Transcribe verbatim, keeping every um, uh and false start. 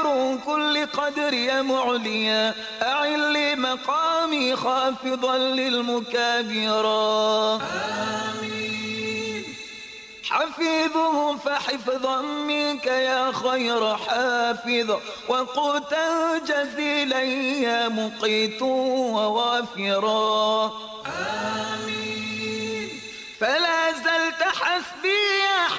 خير كل قدر يا معليا أعل مقامي خافضا للمكابرا آمين. حفيظه فحفظا منك يا خير حافظ وقوتا جزيلا يا مقيت ووافرا آمين. فلا زلت حسبي